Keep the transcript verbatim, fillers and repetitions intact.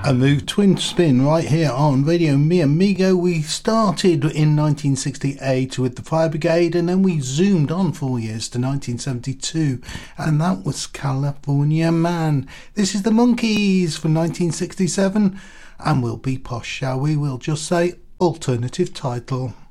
A move twin spin right here on Radio Mi Amigo. We started in nineteen sixty-eight with the Fire Brigade, and then we zoomed on four years to nineteen seventy-two, and that was California Man. This is the Monkees from nineteen sixty-seven, and we'll be posh, shall we? We'll just say alternative title.